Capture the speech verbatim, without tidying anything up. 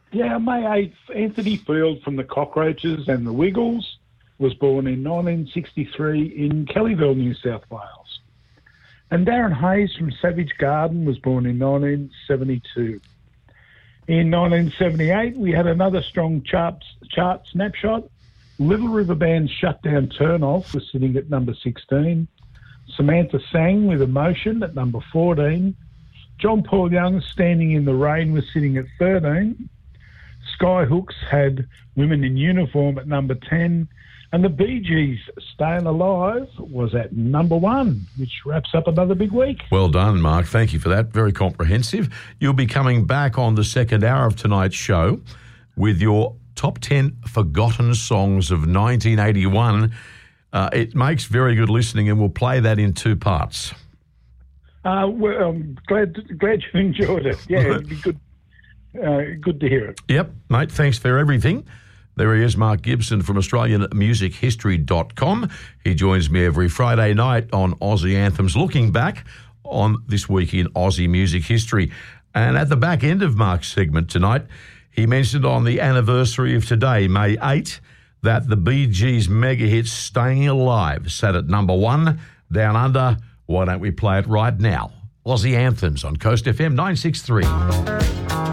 Yeah, May eighth, Anthony Field from the Cockroaches and the Wiggles was born in nineteen sixty-three in Kellyville, New South Wales. And Darren Hayes from Savage Garden was born in nineteen seventy-two. In nineteen seventy-eight, we had another strong chart, chart snapshot. Little River Band's Shutdown Turn-Off was sitting at number sixteen. Samantha Sang with Emotion at number fourteen. John Paul Young's Standing in the Rain was sitting at thirteen. Skyhooks had Women in Uniform at number ten. And the Bee Gees' Staying Alive was at number one, which wraps up another big week. Well done, Mark. Thank you for that. Very comprehensive. You'll be coming back on the second hour of tonight's show with your top ten forgotten songs of nineteen eighty-one. Uh, it makes very good listening, and we'll play that in two parts. Uh, well, I'm glad glad you enjoyed it. Yeah, it'd be good, uh, good to hear it. Yep, mate. Thanks for everything. There he is, Mark Gibson from Australian Music History dot com. He joins me every Friday night on Aussie Anthems, looking back on this week in Aussie music history. And at the back end of Mark's segment tonight, he mentioned on the anniversary of today, May eighth, that the Bee Gees' mega hit Staying Alive sat at number one, Down Under. Why don't we play it right now? Aussie Anthems on Coast F M nine six three.